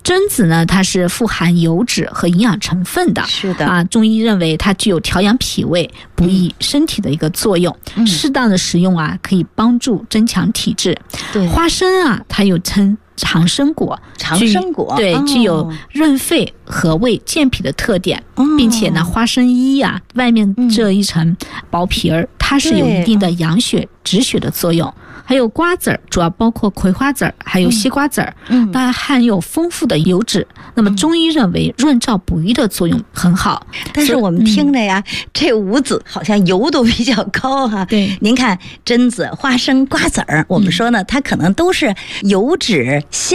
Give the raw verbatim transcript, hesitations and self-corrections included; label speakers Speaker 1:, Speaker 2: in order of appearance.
Speaker 1: 榛子呢，它是富含油脂和营养成分的，
Speaker 2: 是的
Speaker 1: 啊，中医认为它具有调养脾胃、补益身体的一个作用。
Speaker 2: 嗯、
Speaker 1: 适当的食用啊，可以帮助增强体质。
Speaker 2: 对，
Speaker 1: 花生啊，它又称长生果，
Speaker 2: 长生果
Speaker 1: 对、
Speaker 2: 哦，
Speaker 1: 具有润肺和胃健脾的特点，
Speaker 2: 哦、
Speaker 1: 并且呢，花生衣啊，外面这一层薄皮儿，嗯、它是有一定的养血止血的作用。还有瓜子儿，主要包括葵花籽儿，还有西瓜籽儿，嗯，它含有丰富的油脂。那么中医认为润燥补益的作用很好。
Speaker 2: 但是我们听着呀，嗯、这五子好像油都比较高哈、啊。
Speaker 1: 对，
Speaker 2: 您看榛子、花生、瓜子儿，我们说呢，嗯、它可能都是油脂香。